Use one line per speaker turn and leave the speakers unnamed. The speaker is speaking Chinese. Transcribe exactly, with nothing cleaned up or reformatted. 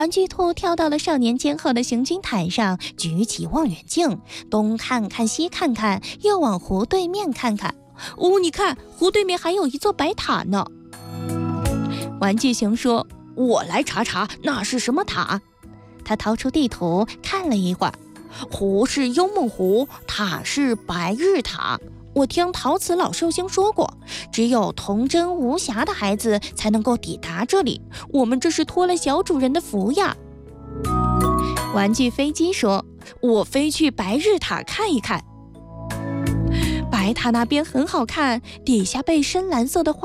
玩具兔跳到了少年间后的行军台上，举起望远镜，东看看西看看，又往湖对面看看。哦，你看，湖对面还有一座白塔呢。玩具熊说：我来查查那是什么塔。他掏出地图看了一会儿，湖是幽梦湖，塔是白日塔。我听陶瓷老寿星说过，只有童真无瑕的孩子才能够抵达这里，我们这是托了小主人的福呀。玩具飞机说：我飞去白日塔看一看。白塔那边很好看，底下被深蓝色的花